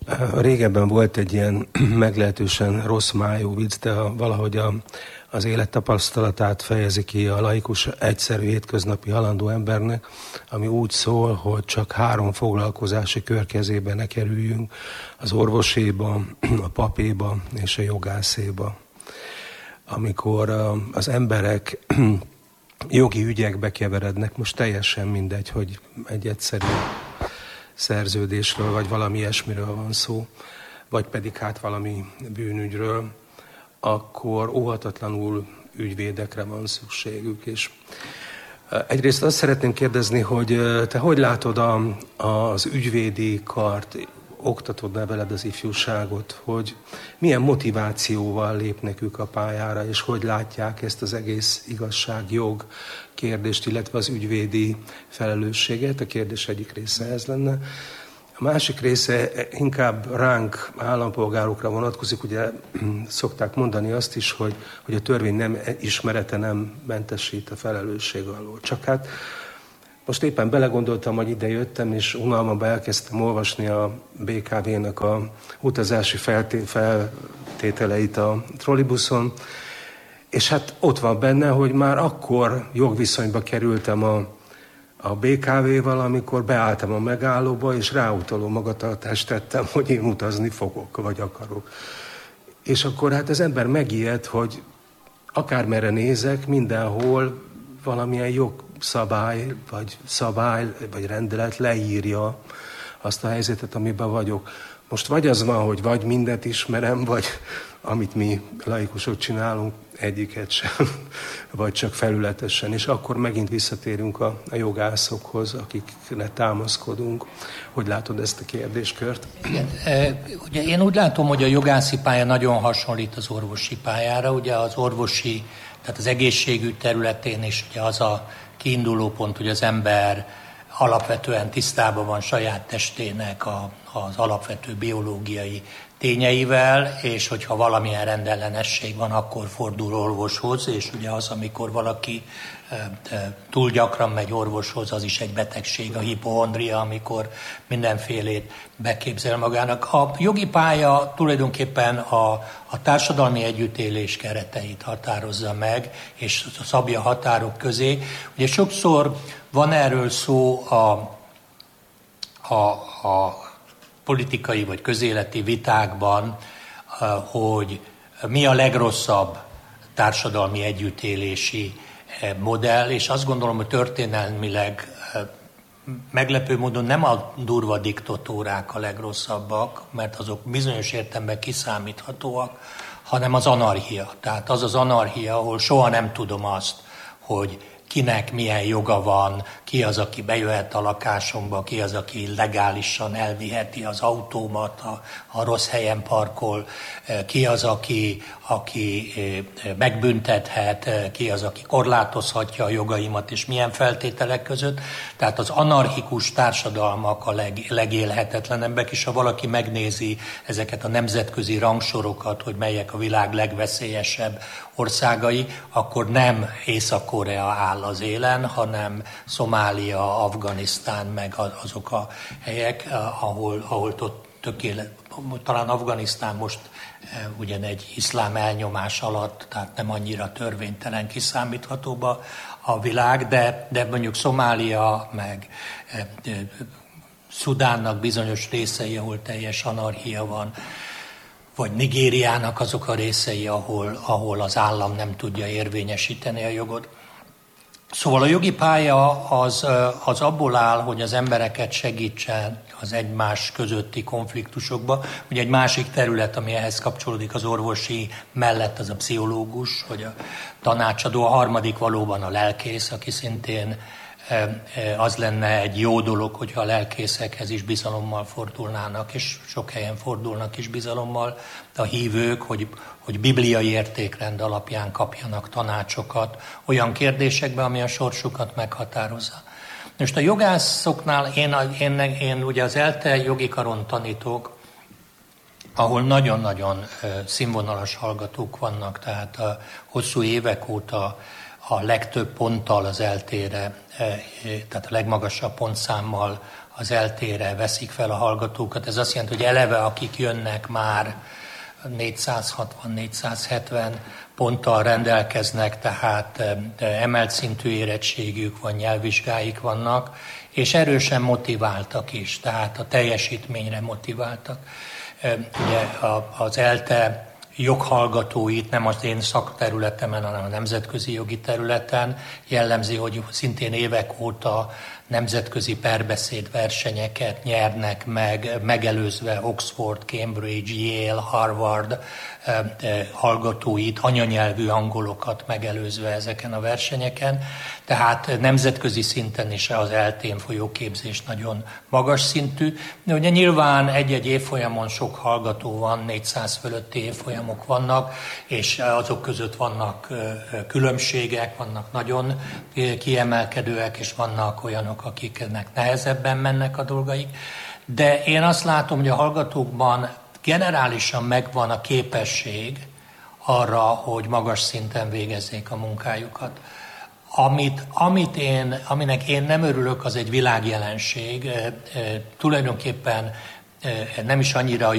Régebben volt egy ilyen meglehetősen rossz májú vicc, de valahogy az élettapasztalatát fejezi ki a laikus, egyszerű, hétköznapi halandó embernek, ami úgy szól, hogy csak 3 foglalkozási kör kezébe ne kerüljünk: az orvoséba, a papéba és a jogászéba. Amikor az emberek jogi ügyekbe keverednek, most teljesen mindegy, hogy egy egyszerű szerződésről, vagy valami ilyesmiről van szó, vagy pedig hát valami bűnügyről, akkor óhatatlanul ügyvédekre van szükségük. És egyrészt azt szeretném kérdezni, hogy te hogy látod az ügyvédi kart, oktatod, neveled az ifjúságot, hogy milyen motivációval lépnek ők a pályára, és hogy látják ezt az egész igazságjog kérdést, illetve az ügyvédi felelősséget. A kérdés egyik része ez lenne. A másik része inkább ránk, állampolgárokra vonatkozik. Ugye szokták mondani azt is, hogy a törvény nem ismerete nem mentesít a felelősség alól. Csak hát most éppen belegondoltam, hogy ide jöttem, és unalmamban elkezdtem olvasni a BKV-nak a utazási feltételeit a trollibuszon, és hát ott van benne, hogy már akkor jogviszonyba kerültem a BKV-val, amikor beálltam a megállóba, és ráutaló magatartást tettem, hogy én utazni fogok, vagy akarok. És akkor hát az ember megijed, hogy akármerre nézek, mindenhol valamilyen jogszabály, vagy rendelet leírja azt a helyzetet, amiben vagyok. Most vagy az van, hogy vagy mindent ismerem, vagy amit mi laikusok csinálunk, egyiket sem, vagy csak felületesen, és akkor megint visszatérünk a jogászokhoz, akiknek támaszkodunk. Hogy látod ezt a kérdéskört? Igen, ugye én úgy látom, hogy a jogászi pálya nagyon hasonlít az orvosi pályára. Ugye az orvosi, tehát az egészségügy területén is ugye az a kiinduló pont, hogy az ember alapvetően tisztában van saját testének az alapvető biológiai tényeivel, és hogyha valamilyen rendellenesség van, akkor fordul orvoshoz, és ugye az, amikor valaki túl gyakran megy orvoshoz, az is egy betegség, a hipochondria, amikor mindenfélét beképzel magának. A jogi pálya tulajdonképpen a társadalmi együttélés kereteit határozza meg, és szabja határok közé. Ugye sokszor van erről szó a politikai vagy közéleti vitákban, hogy mi a legrosszabb társadalmi együttélési modell, és azt gondolom, hogy történelmileg meglepő módon nem a durva diktatúrák a legrosszabbak, mert azok bizonyos értelemben kiszámíthatóak, hanem az anarchia. Tehát az az anarchia, ahol soha nem tudom azt, hogy kinek milyen joga van, ki az, aki bejöhet a lakásomba, ki az, aki legálisan elviheti az autómat, a rossz helyen parkol, ki az, aki megbüntethet, ki az, aki korlátozhatja a jogaimat, és milyen feltételek között. Tehát az anarchikus társadalmak a legélhetetlenebbek, és ha valaki megnézi ezeket a nemzetközi rangsorokat, hogy melyek a világ legveszélyesebb országai, akkor nem Észak-Korea áll az élen, hanem Szomália, Afganisztán, meg azok a helyek, ahol talán Afganisztán most ugyan egy iszlám elnyomás alatt, tehát nem annyira törvénytelen kiszámíthatóba a világ, de mondjuk Szomália, meg Szudánnak bizonyos részei, ahol teljes anarchia van, vagy Nigériának azok a részei, ahol az állam nem tudja érvényesíteni a jogot. Szóval a jogi pálya az abból áll, hogy az embereket segítsen az egymás közötti konfliktusokba. Ugye egy másik terület, ami ehhez kapcsolódik az orvosi mellett, az a pszichológus, vagy a tanácsadó. A harmadik valóban a lelkész, aki szintén az lenne egy jó dolog, hogyha a lelkészekhez is bizalommal fordulnának, és sok helyen fordulnak is bizalommal a hívők, hogy bibliai értékrend alapján kapjanak tanácsokat olyan kérdésekben, ami a sorsukat meghatározza. Most a jogászoknál én ugye az ELTE jogi karon tanítok, ahol nagyon-nagyon színvonalas hallgatók vannak, tehát a hosszú évek óta a legtöbb ponttal az ELTE-re, tehát a legmagasabb pontszámmal az eltére veszik fel a hallgatókat. Ez azt jelenti, hogy eleve akik jönnek már 460-470 ponttal rendelkeznek, tehát emelt szintű érettségük van, nyelvvizsgáik vannak, és erősen motiváltak is, tehát a teljesítményre motiváltak. Ugye az ELTE joghallgatóit nem az én szakterületemen, hanem a nemzetközi jogi területen jellemzi, hogy szintén évek óta nemzetközi perbeszéd versenyeket nyernek meg, megelőzve Oxford, Cambridge, Yale, Harvard hallgatóit, anyanyelvű angolokat megelőzve ezeken a versenyeken. Tehát nemzetközi szinten is az ELTE-n folyó képzés nagyon magas szintű. De ugye nyilván egy-egy évfolyamon sok hallgató van, 400 fölötti évfolyamok vannak, és azok között vannak különbségek, vannak nagyon kiemelkedőek, és vannak olyanok, akiknek nehezebben mennek a dolgaik. De én azt látom, hogy a hallgatókban generálisan megvan a képesség arra, hogy magas szinten végezzék a munkájukat. Aminek én nem örülök, az egy világjelenség. Tulajdonképpen nem is annyira a